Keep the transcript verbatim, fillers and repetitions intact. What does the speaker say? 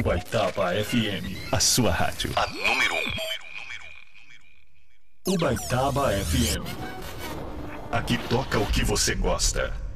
Ubaitaba F M, a sua rádio. A número um. Ubaitaba F M. Aqui toca o que você gosta.